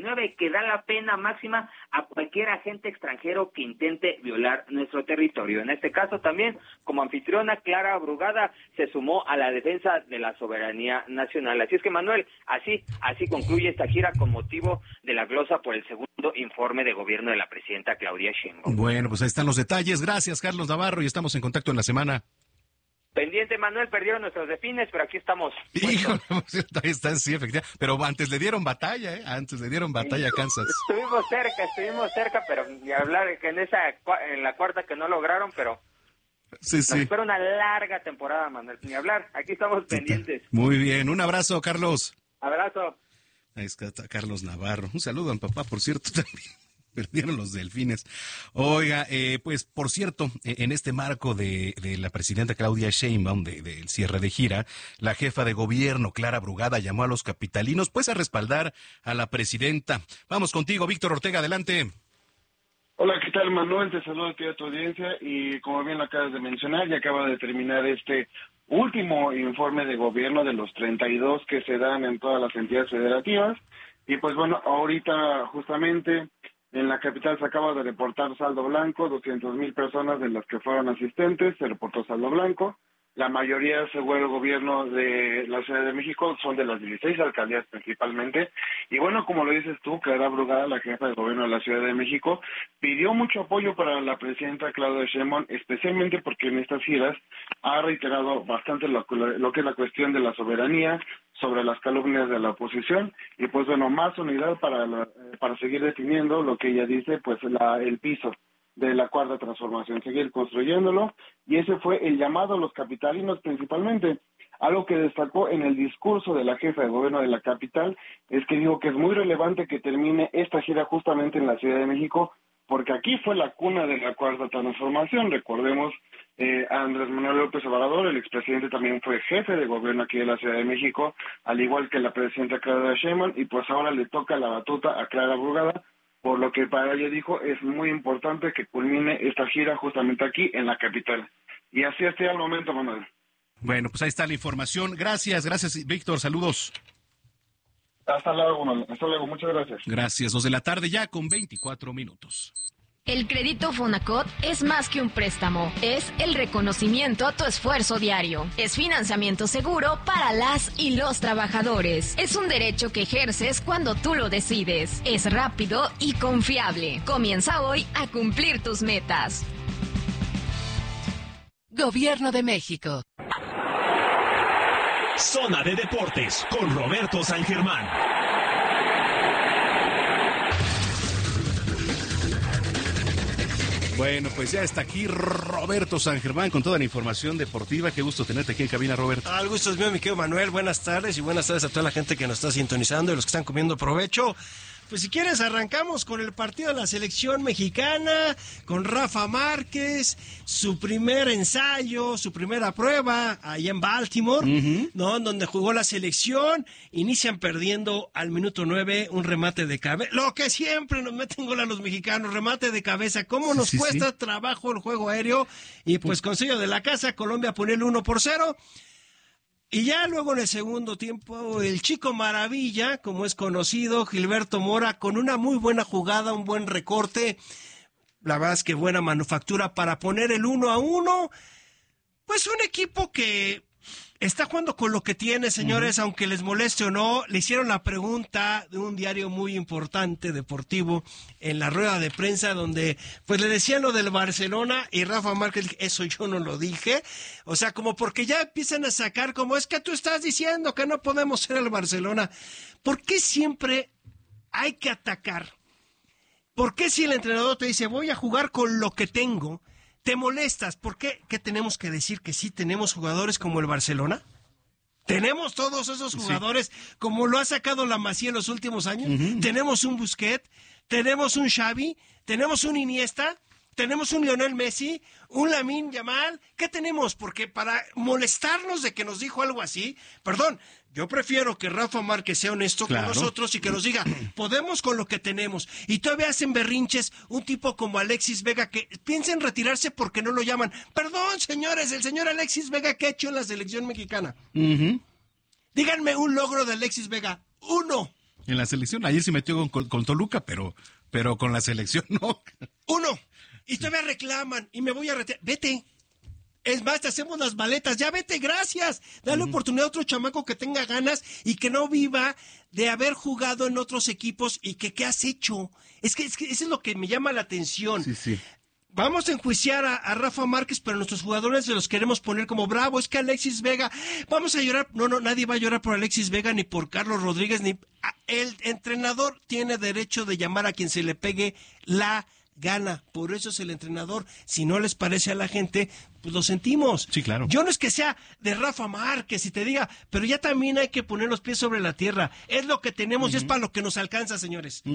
19, que da la pena máxima a cualquier agente extranjero que intente violar nuestro territorio. En este caso también, como anfitriona, Clara Brugada se sumó a la defensa de la soberanía nacional. Así es que, Manuel, así concluye esta gira con motivo de la glosa por el segundo informe de gobierno de la presidenta Claudia Sheinbaum. Bueno, pues ahí están los detalles. Gracias, Carlos Navarro, y estamos en contacto en la semana. Pendiente, Manuel, perdieron nuestros delfines, pero aquí estamos. Híjole, ahí están, sí, efectivamente. Pero antes le dieron batalla, Antes le dieron batalla a Kansas. Estuvimos cerca, pero ni hablar que en la cuarta que no lograron, pero sí. Nos espera una larga temporada, Manuel, ni hablar. Aquí estamos pendientes. Muy bien, un abrazo, Carlos. Abrazo. Ahí está Carlos Navarro. Un saludo a mi papá, por cierto, también. Perdieron los delfines. Oiga, pues, por cierto, en este marco de la presidenta Claudia Sheinbaum, del cierre de gira, la jefa de gobierno, Clara Brugada, llamó a los capitalinos, pues, a respaldar a la presidenta. Vamos contigo, Víctor Ortega, adelante. Hola, ¿qué tal, Manuel? Te saludo a ti, a tu audiencia, y como bien lo acabas de mencionar, ya acaba de terminar este último informe de gobierno de los 32 que se dan en todas las entidades federativas, y pues bueno, ahorita justamente en la capital se acaba de reportar saldo blanco, 200,000 personas de las que fueron asistentes, se reportó saldo blanco. La mayoría, según el gobierno de la Ciudad de México, son de las 16 alcaldías principalmente. Y bueno, como lo dices tú, Clara Brugada, la jefa de gobierno de la Ciudad de México, pidió mucho apoyo para la presidenta Claudia Sheinbaum, especialmente porque en estas giras ha reiterado bastante lo que es la cuestión de la soberanía, sobre las calumnias de la oposición, y pues bueno, más unidad para seguir definiendo lo que ella dice, pues el piso de la cuarta transformación, seguir construyéndolo, y ese fue el llamado a los capitalinos principalmente. Algo que destacó en el discurso de la jefa de gobierno de la capital es que dijo que es muy relevante que termine esta gira justamente en la Ciudad de México, porque aquí fue la cuna de la cuarta transformación. Recordemos, Andrés Manuel López Obrador, el expresidente, también fue jefe de gobierno aquí de la Ciudad de México, al igual que la presidenta Claudia Sheinbaum, y pues ahora le toca la batuta a Clara Brugada, por lo que para ella dijo es muy importante que culmine esta gira justamente aquí en la capital. Y así está el momento, Manuel. Bueno, pues ahí está la información. Gracias, Víctor, saludos. Hasta luego, muchas gracias. Gracias, 2:00 p.m. ya con 24 minutos. El crédito Fonacot es más que un préstamo, es el reconocimiento a tu esfuerzo diario. Es financiamiento seguro para las y los trabajadores. Es un derecho que ejerces cuando tú lo decides. Es rápido y confiable. Comienza hoy a cumplir tus metas. Gobierno de México. Zona de Deportes con Roberto San Germán. Bueno, pues ya está aquí Roberto San Germán con toda la información deportiva. Qué gusto tenerte aquí en cabina, Roberto. El gusto es mío, mi querido Manuel. Buenas tardes, y buenas tardes a toda la gente que nos está sintonizando y los que están comiendo provecho. Pues si quieres arrancamos con el partido de la selección mexicana, con Rafa Márquez, su primer ensayo, su primera prueba allá en Baltimore, ¿no? Donde jugó la selección. Inician perdiendo al minuto 9 un remate de cabeza. Lo que siempre nos meten gol a los mexicanos, remate de cabeza. ¿Cómo nos cuesta trabajo el juego aéreo? Y pues con sello de la casa, Colombia pone el 1-0. Y ya luego en el segundo tiempo, el chico maravilla, como es conocido, Gilberto Mora, con una muy buena jugada, un buen recorte, la verdad es que buena manufactura para poner el 1-1. Pues un equipo que está jugando con lo que tiene, señores, aunque les moleste o no. Le hicieron la pregunta de un diario muy importante, deportivo, en la rueda de prensa, donde pues le decían lo del Barcelona, y Rafa Márquez, eso yo no lo dije. O sea, como porque ya empiezan a sacar, como es que tú estás diciendo que no podemos ser el Barcelona. ¿Por qué siempre hay que atacar? ¿Por qué si el entrenador te dice, voy a jugar con lo que tengo, te molestas? ¿Por qué? ¿Qué tenemos que decir? ¿Que sí tenemos jugadores como el Barcelona? ¿Tenemos todos esos jugadores como lo ha sacado la Masía en los últimos años? ¿Tenemos un Busquets? ¿Tenemos un Xavi? ¿Tenemos un Iniesta? ¿Tenemos un Lionel Messi? ¿Un Lamine Yamal? ¿Qué tenemos? Porque para molestarnos de que nos dijo algo así, perdón, yo prefiero que Rafa Márquez sea honesto con nosotros y que nos diga, podemos con lo que tenemos. Y todavía hacen berrinches un tipo como Alexis Vega, que piensa en retirarse porque no lo llaman. Perdón, señores, el señor Alexis Vega, ¿qué ha hecho en la selección mexicana? Díganme un logro de Alexis Vega. Uno. En la selección, ayer se metió con Toluca, pero con la selección no. 1. Y todavía reclaman y me voy a retirar. Vete. Es más, te hacemos las maletas. Ya vete, gracias. Dale oportunidad a otro chamaco que tenga ganas y que no viva de haber jugado en otros equipos y que ¿qué has hecho? Es que eso es lo que me llama la atención. Sí. Vamos a enjuiciar a Rafa Márquez, pero nuestros jugadores se los queremos poner como bravo. Es que Alexis Vega, vamos a llorar. No, nadie va a llorar por Alexis Vega, ni por Carlos Rodríguez, ni... El entrenador tiene derecho de llamar a quien se le pegue la gana. Por eso es el entrenador. Si no les parece a la gente, pues lo sentimos. Sí, claro. Yo no es que sea de Rafa Márquez y te diga, pero ya también hay que poner los pies sobre la tierra. Es lo que tenemos y es para lo que nos alcanza, señores.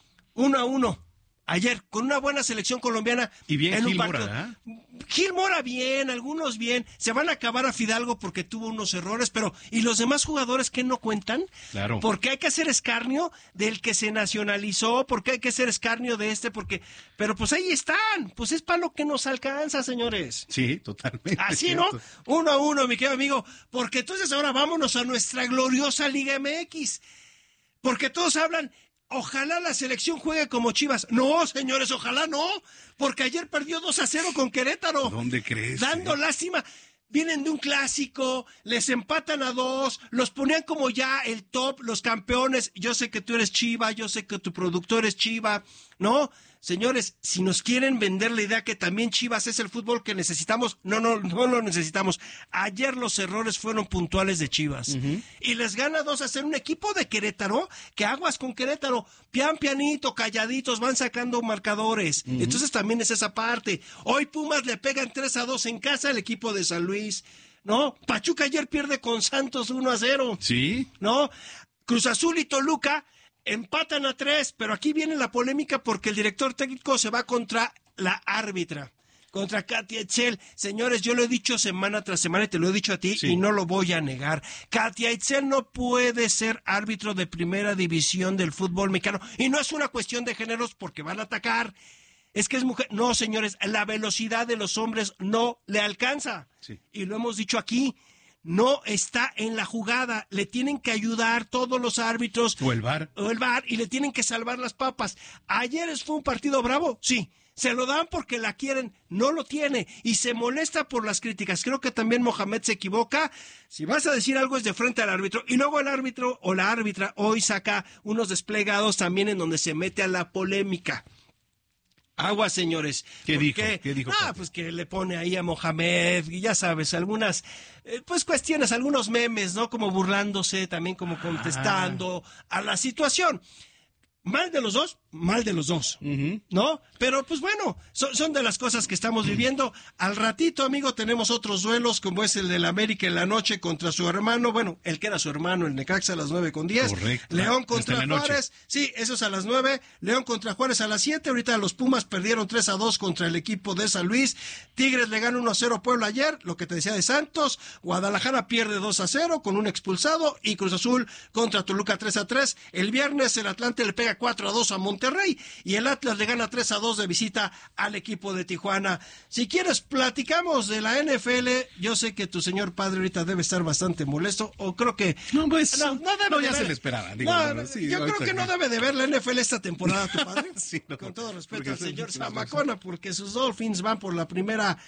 1-1. Ayer, con una buena selección colombiana. Y bien en Gil un Mora, Gil Mora bien, algunos bien. Se van a acabar a Fidalgo porque tuvo unos errores, pero ¿y los demás jugadores que no cuentan? Claro. Porque hay que hacer escarnio del que se nacionalizó, porque hay que hacer escarnio de pero pues ahí están, pues es para lo que nos alcanza, señores. Sí, totalmente. Así, ¿no? 1-1, mi querido amigo, porque entonces ahora vámonos a nuestra gloriosa Liga MX. Porque todos hablan... Ojalá la selección juegue como Chivas. No, señores, ojalá no, porque ayer perdió 2-0 con Querétaro. ¿Dónde crees? Dando lástima. Vienen de un clásico, les empatan a 2, los ponían como ya el top, los campeones. Yo sé que tú eres Chiva, yo sé que tu productor es Chiva, ¿no? Señores, si nos quieren vender la idea que también Chivas es el fútbol que necesitamos, no lo necesitamos. Ayer los errores fueron puntuales de Chivas. Y les gana 2-0 un equipo de Querétaro, que aguas con Querétaro, pianito, calladitos, van sacando marcadores. Entonces también es esa parte. Hoy Pumas le pegan 3-2 en casa al equipo de San Luis, ¿no? Pachuca ayer pierde con Santos 1-0. Sí. ¿No? Cruz Azul y Toluca empatan a 3, pero aquí viene la polémica porque el director técnico se va contra la árbitra, contra Katia Itzel. Señores, yo lo he dicho semana tras semana y te lo he dicho a ti y no lo voy a negar. Katia Itzel no puede ser árbitro de primera división del fútbol mexicano y no es una cuestión de géneros porque van a atacar. Es que es mujer. No, señores, la velocidad de los hombres no le alcanza. Sí. Y lo hemos dicho aquí. No está en la jugada, le tienen que ayudar todos los árbitros. O el VAR, y le tienen que salvar las papas. Ayer fue un partido bravo, sí. Se lo dan porque la quieren, no lo tiene. Y se molesta por las críticas. Creo que también Mohamed se equivoca. Si vas a decir algo es de frente al árbitro. Y luego el árbitro o la árbitra hoy saca unos desplegados también en donde se mete a la polémica. Agua, señores. ¿Qué dijo? Pues que le pone ahí a Mohamed, y ya sabes, algunas, pues cuestiones, algunos memes, ¿no? Como burlándose, también como contestando a la situación. Mal de los dos, ¿no? Pero pues bueno, son de las cosas que estamos viviendo. Al ratito, amigo, tenemos otros duelos, como es el del América en la noche contra su hermano, bueno, el que era su hermano, el Necaxa a las 9:10. Correcto. León contra Juárez, sí, eso es a las 9. León contra Juárez a las 7. Ahorita los Pumas perdieron 3-2 contra el equipo de San Luis. Tigres le gana 1-0 a Puebla ayer, lo que te decía de Santos. Guadalajara pierde 2-0 con un expulsado y Cruz Azul contra Toluca 3-3. El viernes el Atlante le pega 4-2 a Monterrey y el Atlas le gana 3-2 de visita al equipo de Tijuana. Si quieres, platicamos de la NFL. Yo sé que tu señor padre ahorita debe estar bastante molesto, o creo que... No, pues, no ya se le esperaba. Digo, sí, yo creo que no debe de ver la NFL esta temporada, tu padre. Sí, con todo respeto al señor Zamacona, porque sus Dolphins van por la primera...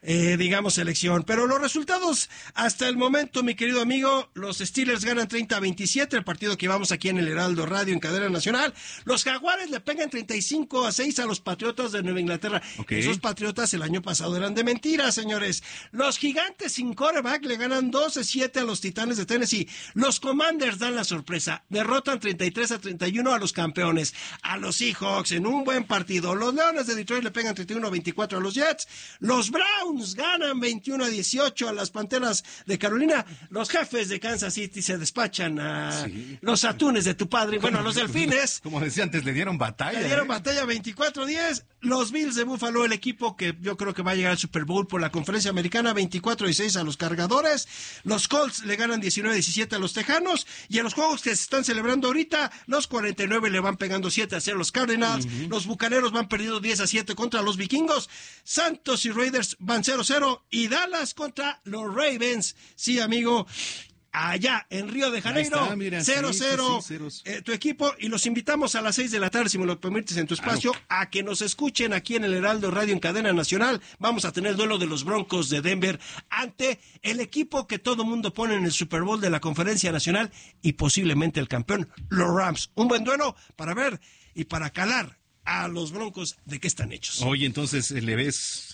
selección. Pero los resultados hasta el momento, mi querido amigo, los Steelers ganan 30-27, el partido que llevamos aquí en el Heraldo Radio en cadena nacional. Los Jaguares le pegan 35-6 a los Patriotas de Nueva Inglaterra. Okay. Esos Patriotas el año pasado eran de mentira, señores. Los Gigantes sin quarterback le ganan 12-7 a los Titanes de Tennessee. Los Commanders dan la sorpresa, derrotan 33-31 a los campeones, a los Seahawks en un buen partido. Los Leones de Detroit le pegan 31-24 a los Jets. Los Browns ganan 21-18 a las Panteras de Carolina. Los Jefes de Kansas City se despachan a los Atunes de tu padre. Bueno, a los Delfines. Como decía antes, le dieron batalla. Le dieron batalla 24-10. Los Bills de Buffalo, el equipo que yo creo que va a llegar al Super Bowl por la conferencia americana, 24-16 a los Cargadores. Los Colts le ganan 19-17 a los Tejanos. Y en los juegos que se están celebrando ahorita, los 49 le van pegando 7-0 a los Cardinals. Los Bucaneros van perdiendo 10-7 contra los Vikingos. Santos y Raiders van 0-0 y Dallas contra los Ravens. Sí, amigo, allá en Río de Janeiro, 0-0 tu equipo, y los invitamos a las 6 de la tarde, si me lo permites, en tu espacio, a que nos escuchen aquí en el Heraldo Radio en cadena nacional. Vamos a tener duelo de los Broncos de Denver ante el equipo que todo mundo pone en el Super Bowl de la Conferencia Nacional y posiblemente el campeón, los Rams. Un buen duelo para ver y para calar a los Broncos de qué están hechos. Oye, entonces le ves,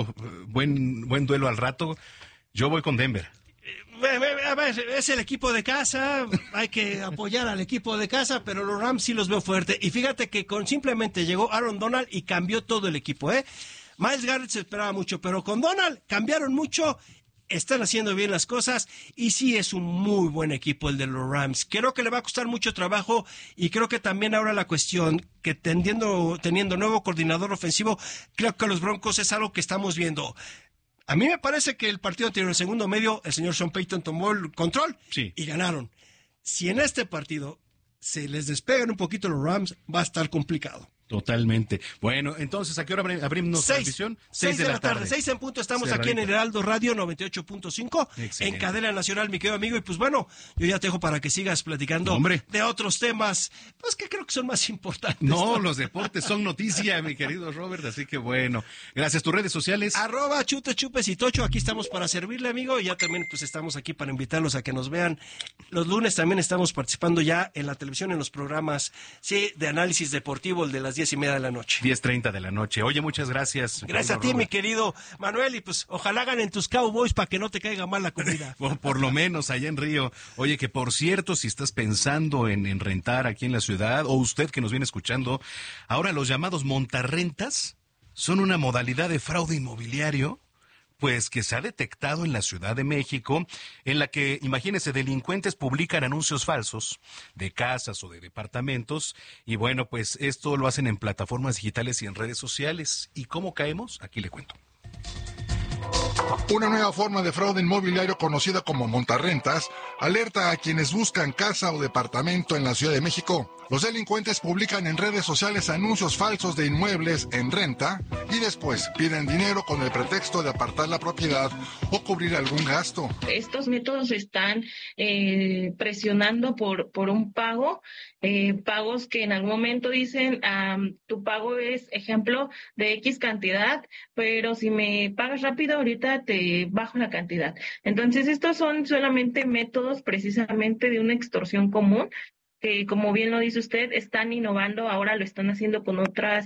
buen duelo al rato. Yo voy con Denver. A ver, es el equipo de casa, hay que apoyar al equipo de casa, pero los Rams sí los veo fuerte. Y fíjate que simplemente llegó Aaron Donald y cambió todo el equipo, ¿eh? Miles Garrett se esperaba mucho, pero con Donald cambiaron mucho, están haciendo bien las cosas y sí es un muy buen equipo el de los Rams. Creo que le va a costar mucho trabajo y creo que también ahora la cuestión que teniendo nuevo coordinador ofensivo, creo que los Broncos es algo que estamos viendo. A mí me parece que el partido anterior, el segundo medio, el señor Sean Payton tomó el control y ganaron. Si en este partido se les despegan un poquito los Rams, va a estar complicado. Totalmente. Bueno, entonces, ¿a qué hora abrimos transmisión? 6 de la tarde. 6 en punto. Estamos aquí en el Heraldo Radio 98.5 en cadena nacional, mi querido amigo. Y pues bueno, yo ya te dejo para que sigas platicando de otros temas, pues que creo que son más importantes. No, los deportes son noticia, mi querido Robert. Así que bueno, gracias. ¿Tus redes sociales? @chutes y tocho. Aquí estamos para servirle, amigo. Y ya también pues estamos aquí para invitarlos a que nos vean. Los lunes también estamos participando ya en la televisión, en los programas de análisis deportivo, el de las 10:30 de la noche. 10:30 de la noche. Oye, muchas gracias. Gracias a ti, mi querido Manuel, y pues ojalá ganen tus Cowboys para que no te caiga mal la comida. Por lo menos allá en Río. Oye, que por cierto, si estás pensando en rentar aquí en la ciudad, o usted que nos viene escuchando, ahora los llamados montarrentas son una modalidad de fraude inmobiliario, pues que se ha detectado en la Ciudad de México, en la que, imagínense, delincuentes publican anuncios falsos de casas o de departamentos, y bueno, pues esto lo hacen en plataformas digitales y en redes sociales. ¿Y cómo caemos? Aquí le cuento. Una nueva forma de fraude inmobiliario conocida como montarrentas alerta a quienes buscan casa o departamento en la Ciudad de México. Los delincuentes publican en redes sociales anuncios falsos de inmuebles en renta y después piden dinero con el pretexto de apartar la propiedad o cubrir algún gasto. Estos métodos están presionando por un pago, pagos que en algún momento dicen tu pago es, ejemplo, de X cantidad, pero si me pagas rápido ahorita te bajo la cantidad. Entonces estos son solamente métodos precisamente de una extorsión común, que como bien lo dice usted, están innovando, ahora lo están haciendo con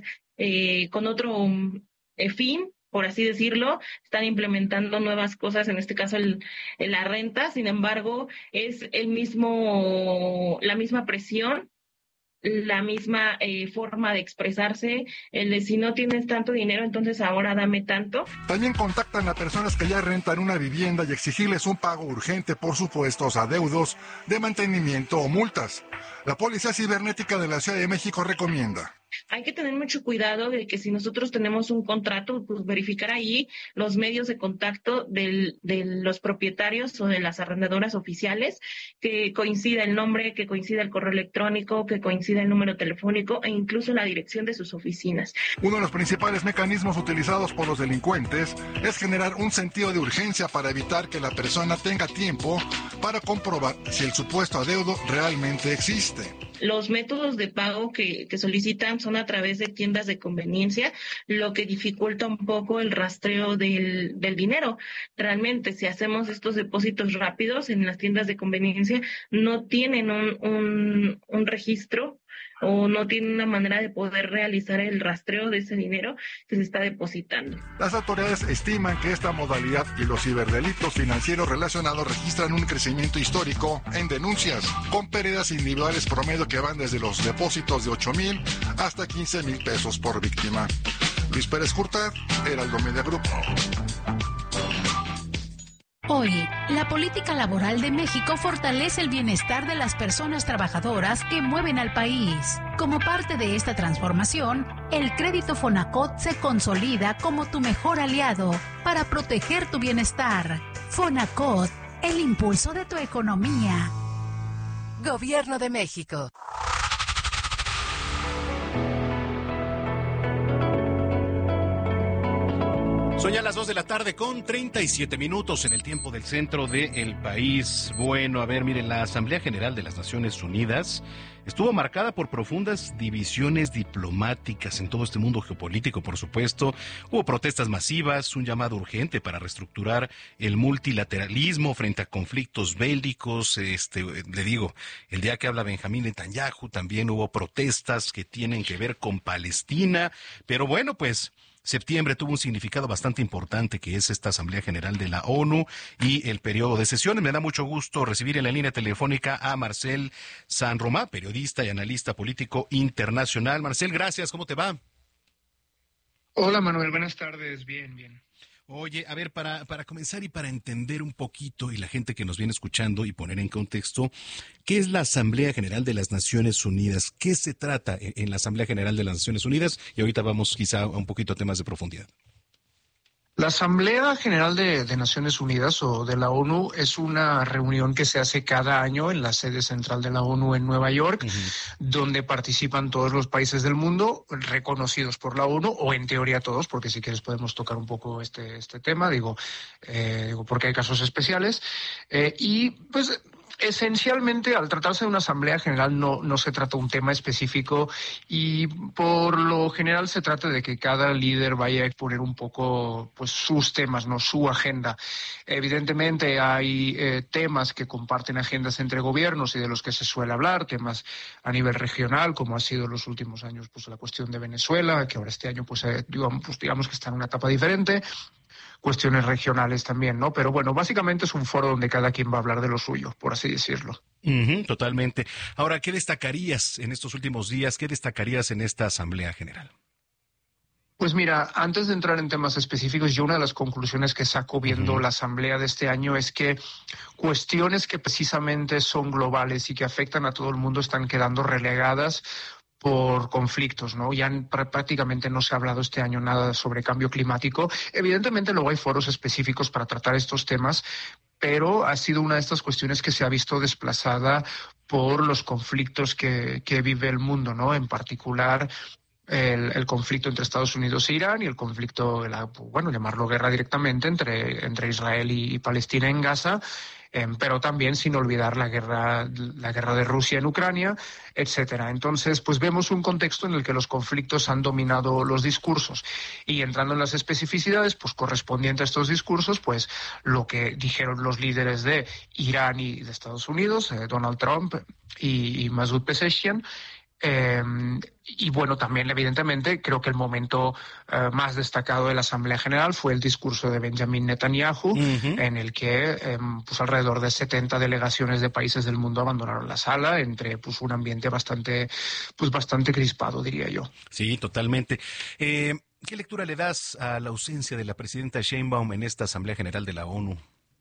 otro fin, por así decirlo, están implementando nuevas cosas, en este caso la renta. Sin embargo, es la misma presión, la misma forma de expresarse, el de si no tienes tanto dinero, entonces ahora dame tanto. También contactan a personas que ya rentan una vivienda y exigirles un pago urgente por supuestos adeudos de mantenimiento o multas. La Policía Cibernética de la Ciudad de México recomienda: hay que tener mucho cuidado de que si nosotros tenemos un contrato, pues verificar ahí los medios de contacto de los propietarios o de las arrendadoras oficiales, que coincida el nombre, que coincida el correo electrónico, que coincida el número telefónico e incluso la dirección de sus oficinas. Uno de los principales mecanismos utilizados por los delincuentes es generar un sentido de urgencia para evitar que la persona tenga tiempo para comprobar si el supuesto adeudo realmente existe. Los métodos de pago que solicitan son a través de tiendas de conveniencia, lo que dificulta un poco el rastreo del dinero. Realmente, si hacemos estos depósitos rápidos en las tiendas de conveniencia, no tienen un registro o no tienen una manera de poder realizar el rastreo de ese dinero que se está depositando. Las autoridades estiman que esta modalidad y los ciberdelitos financieros relacionados registran un crecimiento histórico en denuncias, con pérdidas individuales promedio que van desde los depósitos de 8,000 hasta 15,000 pesos por víctima. Luis Pérez Curtad, Heraldo Media Group. Hoy, la política laboral de México fortalece el bienestar de las personas trabajadoras que mueven al país. Como parte de esta transformación, el crédito Fonacot se consolida como tu mejor aliado para proteger tu bienestar. Fonacot, el impulso de tu economía. Gobierno de México. Son ya las 2 de la tarde con 37 minutos en el tiempo del centro del país. Bueno, a ver, miren, la Asamblea General de las Naciones Unidas estuvo marcada por profundas divisiones diplomáticas en todo este mundo geopolítico, por supuesto. Hubo protestas masivas, un llamado urgente para reestructurar el multilateralismo frente a conflictos bélicos. Le digo, el día que habla Benjamín Netanyahu también hubo protestas que tienen que ver con Palestina. Pero bueno, pues septiembre tuvo un significado bastante importante, que es esta Asamblea General de la ONU y el periodo de sesiones. Me da mucho gusto recibir en la línea telefónica a Marcel San-Romà, periodista y analista político internacional. Marcel, gracias. ¿Cómo te va? Hola, Manuel. Buenas tardes. Bien, bien. Oye, a ver, para comenzar y para entender un poquito, y la gente que nos viene escuchando y poner en contexto, ¿qué es la Asamblea General de las Naciones Unidas? ¿Qué se trata en la Asamblea General de las Naciones Unidas? Y ahorita vamos quizá a un poquito a temas de profundidad. La Asamblea General de Naciones Unidas o de la ONU es una reunión que se hace cada año en la sede central de la ONU en Nueva York, donde participan todos los países del mundo reconocidos por la ONU, o en teoría todos, porque si quieres podemos tocar un poco este tema, digo porque hay casos especiales. Y pues esencialmente, al tratarse de una asamblea general, no se trata de un tema específico, y por lo general se trata de que cada líder vaya a exponer un poco pues sus temas, no su agenda. Evidentemente hay temas que comparten agendas entre gobiernos y de los que se suele hablar, temas a nivel regional, como ha sido en los últimos años pues la cuestión de Venezuela, que ahora este año pues digamos que está en una etapa diferente. Cuestiones regionales también, ¿no? Pero bueno, básicamente es un foro donde cada quien va a hablar de lo suyo, por así decirlo. Totalmente. Ahora, ¿qué destacarías en estos últimos días? ¿Qué destacarías en esta Asamblea General? Pues mira, antes de entrar en temas específicos, yo una de las conclusiones que saco viendo la Asamblea de este año es que cuestiones que precisamente son globales y que afectan a todo el mundo están quedando relegadas por conflictos, ¿no? Ya prácticamente no se ha hablado este año nada sobre cambio climático. Evidentemente luego hay foros específicos para tratar estos temas, pero ha sido una de estas cuestiones que se ha visto desplazada por los conflictos que vive el mundo, ¿no? En particular el conflicto entre Estados Unidos e Irán y el conflicto, llamarlo guerra directamente, entre Israel y Palestina en Gaza, pero también sin olvidar la guerra de Rusia en Ucrania, etcétera. Entonces, pues vemos un contexto en el que los conflictos han dominado los discursos. Y entrando en las especificidades, pues correspondiente a estos discursos, pues lo que dijeron los líderes de Irán y de Estados Unidos, Donald Trump y Masoud Pezeshkian. Y bueno, también evidentemente creo que el momento más destacado de la Asamblea General fue el discurso de Benjamín Netanyahu, en el que pues alrededor de 70 delegaciones de países del mundo abandonaron la sala, entre pues un ambiente bastante crispado, diría yo. Sí, totalmente. ¿Qué lectura le das a la ausencia de la presidenta Sheinbaum en esta Asamblea General de la ONU?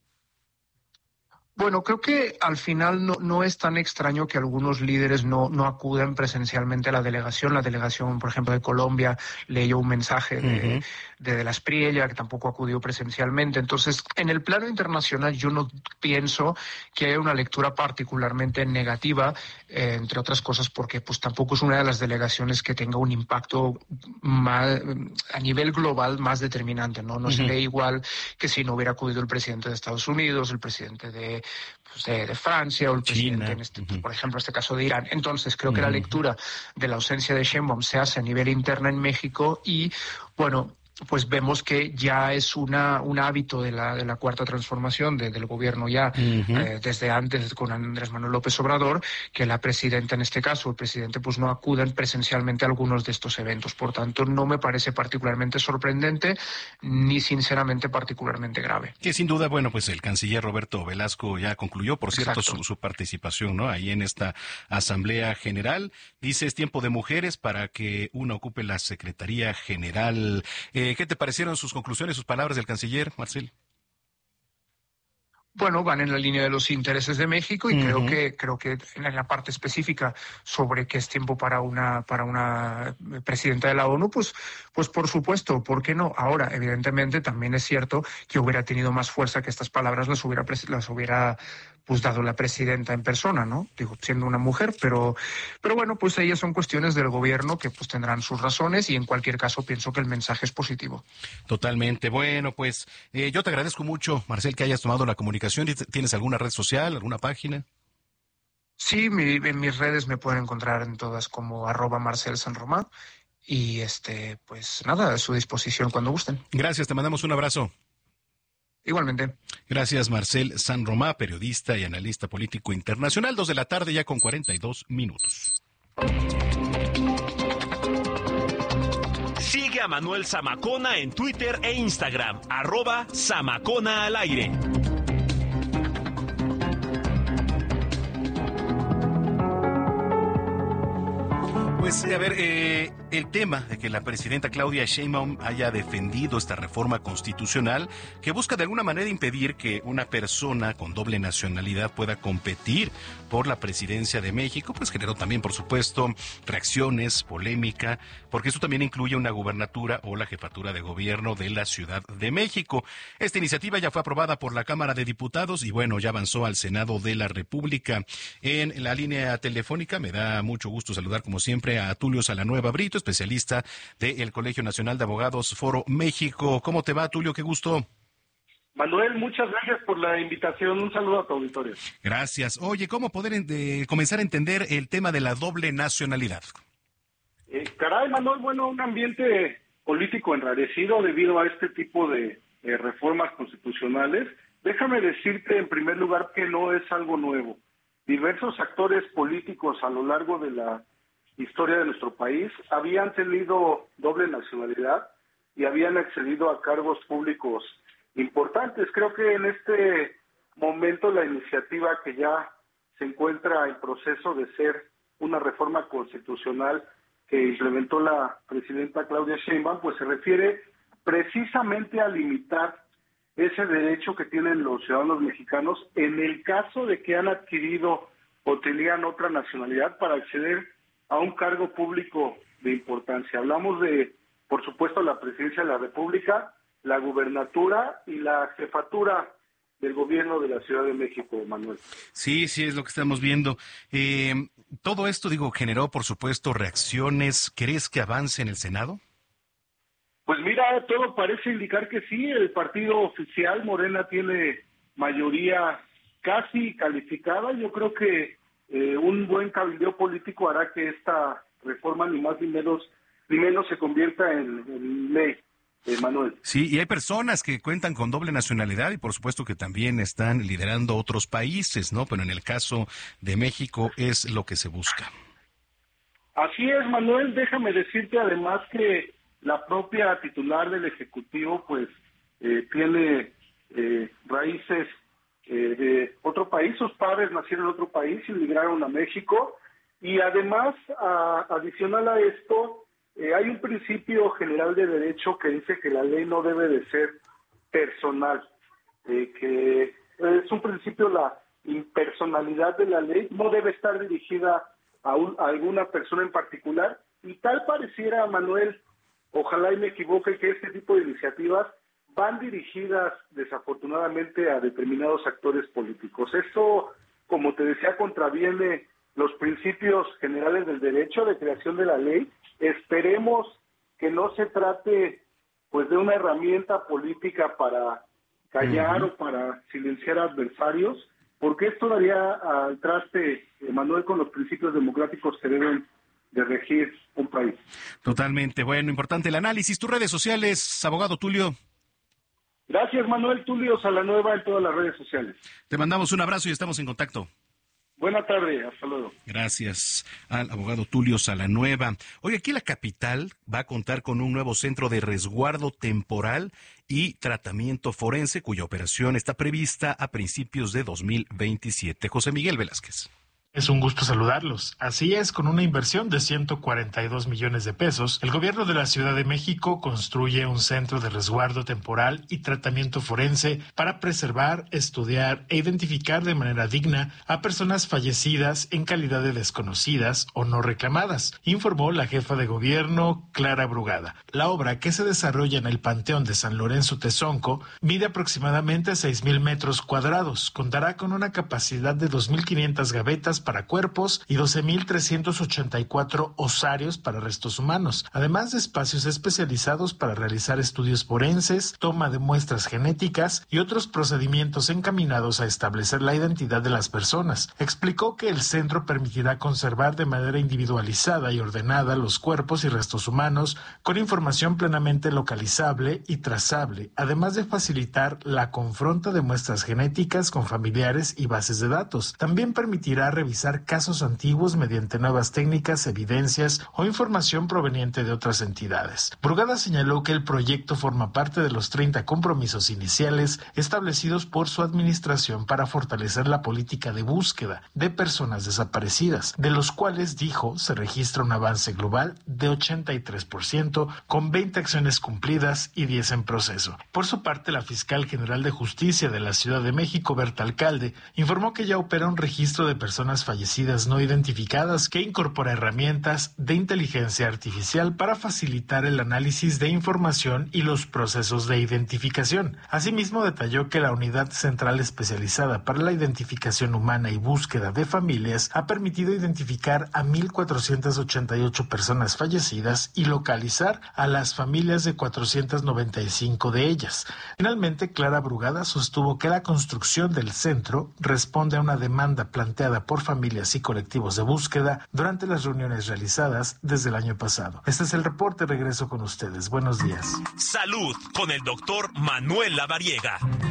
Bueno, creo que al final no es tan extraño que algunos líderes no acudan presencialmente a la delegación. La delegación, por ejemplo, de Colombia leyó un mensaje de la Espriella, que tampoco acudió presencialmente. Entonces, en el plano internacional yo no pienso que haya una lectura particularmente negativa, entre otras cosas porque pues tampoco es una de las delegaciones que tenga un impacto más, a nivel global más determinante, ¿no? No se ve igual que si no hubiera acudido el presidente de Estados Unidos, el presidente de Francia o el presidente, por ejemplo, este caso de Irán. Entonces, creo que la lectura de la ausencia de Sheinbaum se hace a nivel interno en México y, bueno, pues vemos que ya es un hábito de la cuarta transformación del gobierno ya desde antes con Andrés Manuel López Obrador, que la presidenta, en este caso el presidente, pues no acuden presencialmente a algunos de estos eventos. Por tanto, no me parece particularmente sorprendente ni sinceramente particularmente grave. Que sin duda, bueno, pues el canciller Roberto Velasco ya concluyó, por cierto, su participación, ¿no? Ahí en esta Asamblea General. Dice, es tiempo de mujeres para que una ocupe la Secretaría General. ¿Qué te parecieron sus conclusiones, sus palabras del canciller, Marcel? Bueno, van en la línea de los intereses de México y creo que en la parte específica sobre que es tiempo para una presidenta de la ONU, pues por supuesto, ¿por qué no? Ahora, evidentemente, también es cierto que hubiera tenido más fuerza que estas palabras las hubiera pues dado la presidenta en persona, ¿no? Digo, siendo una mujer, pero bueno, pues ellas son cuestiones del gobierno que pues tendrán sus razones y en cualquier caso pienso que el mensaje es positivo. Totalmente. Bueno, pues yo te agradezco mucho, Marcel, que hayas tomado la comunicación. ¿Tienes alguna red social, alguna página? Sí, en mis redes me pueden encontrar en todas como @MarcelSanRomá y pues nada, a su disposición cuando gusten. Gracias, te mandamos un abrazo. Igualmente. Gracias, Marcel Sanromá, periodista y analista político internacional. 2 de la tarde ya con 42 minutos. Sigue a Manuel Zamacona en Twitter e Instagram, @Zamacona al aire. Pues, a ver, el tema de que la presidenta Claudia Sheinbaum haya defendido esta reforma constitucional que busca de alguna manera impedir que una persona con doble nacionalidad pueda competir por la presidencia de México, pues generó también, por supuesto, reacciones, polémica, porque esto también incluye una gubernatura o la jefatura de gobierno de la Ciudad de México. Esta iniciativa ya fue aprobada por la Cámara de Diputados y bueno, ya avanzó al Senado de la República. En la línea telefónica me da mucho gusto saludar como siempre a Tulio Salanueva Brito, especialista del Colegio Nacional de Abogados Foro México. ¿Cómo te va, Tulio? Qué gusto. Manuel, muchas gracias por la invitación. Un saludo a tu auditorio. Gracias. Oye, ¿cómo poder comenzar a entender el tema de la doble nacionalidad? Caray, Manuel, bueno, un ambiente político enrarecido debido a este tipo de reformas constitucionales. Déjame decirte en primer lugar que no es algo nuevo. Diversos actores políticos a lo largo de la historia de nuestro país habían tenido doble nacionalidad y habían accedido a cargos públicos importantes. Creo que en este momento la iniciativa que ya se encuentra en proceso de ser una reforma constitucional que implementó la presidenta Claudia Sheinbaum, pues se refiere precisamente a limitar ese derecho que tienen los ciudadanos mexicanos en el caso de que han adquirido o tenían otra nacionalidad para acceder a un cargo público de importancia. Hablamos de, por supuesto, la presidencia de la República, la gubernatura y la jefatura del gobierno de la Ciudad de México, Manuel. Sí, es lo que estamos viendo. Todo esto, generó, por supuesto, reacciones. ¿Crees que avance en el Senado? Pues mira, todo parece indicar que sí. El partido oficial, Morena, tiene mayoría casi calificada. Yo creo que un buen cabildeo político hará que esta reforma ni más ni menos se convierta en ley, Manuel. Sí, y hay personas que cuentan con doble nacionalidad y por supuesto que también están liderando otros países, ¿no? Pero en el caso de México es lo que se busca. Así es, Manuel. Déjame decirte además que la propia titular del Ejecutivo pues tiene raíces de otro país. Sus padres nacieron en otro país y migraron a México, y además, adicional a esto, hay un principio general de derecho que dice que la ley no debe de ser personal, que es un principio, la impersonalidad de la ley no debe estar dirigida a alguna persona en particular, y tal pareciera, Manuel, ojalá y me equivoque, que este tipo de iniciativas van dirigidas desafortunadamente a determinados actores políticos. Esto, como te decía, contraviene los principios generales del derecho de creación de la ley. Esperemos que no se trate pues de una herramienta política para callar o para silenciar adversarios, porque esto daría al traste, Manuel, con los principios democráticos que deben de regir un país. Totalmente. Bueno, importante el análisis. Tus redes sociales, abogado Tulio. Gracias, Manuel. Tulio Salanueva en todas las redes sociales. Te mandamos un abrazo y estamos en contacto. Buena tarde, hasta luego. Gracias al abogado Tulio Salanueva. Hoy aquí la capital va a contar con un nuevo centro de resguardo temporal y tratamiento forense, cuya operación está prevista a principios de 2027. José Miguel Velázquez. Es un gusto saludarlos. Así es, con una inversión de 142 millones de pesos, el gobierno de la Ciudad de México construye un centro de resguardo temporal y tratamiento forense para preservar, estudiar e identificar de manera digna a personas fallecidas en calidad de desconocidas o no reclamadas, informó la jefa de gobierno, Clara Brugada. La obra, que se desarrolla en el Panteón de San Lorenzo Tezonco, mide aproximadamente 6,000 metros cuadrados, contará con una capacidad de 2,500 gavetas para cuerpos y 12,384 osarios para restos humanos, además de espacios especializados para realizar estudios forenses, toma de muestras genéticas y otros procedimientos encaminados a establecer la identidad de las personas. Explicó que el centro permitirá conservar de manera individualizada y ordenada los cuerpos y restos humanos con información plenamente localizable y trazable, además de facilitar la confronta de muestras genéticas con familiares y bases de datos. También permitirá revisar casos antiguos mediante nuevas técnicas, evidencias o información proveniente de otras entidades. Brugada señaló que el proyecto forma parte de los 30 compromisos iniciales establecidos por su administración para fortalecer la política de búsqueda de personas desaparecidas, de los cuales, dijo, se registra un avance global de 83%, con 20 acciones cumplidas y 10 en proceso. Por su parte, la fiscal general de Justicia de la Ciudad de México, Berta Alcalde, informó que ya opera un registro de personas fallecidas no identificadas que incorpora herramientas de inteligencia artificial para facilitar el análisis de información y los procesos de identificación. Asimismo, detalló que la Unidad Central Especializada para la Identificación Humana y Búsqueda de Familias ha permitido identificar a 1,488 personas fallecidas y localizar a las familias de 495 de ellas. Finalmente, Clara Brugada sostuvo que la construcción del centro responde a una demanda planteada por familias y colectivos de búsqueda durante las reuniones realizadas desde el año pasado. Este es el reporte, regreso con ustedes. Buenos días. Salud con el doctor Manuel Lavariega.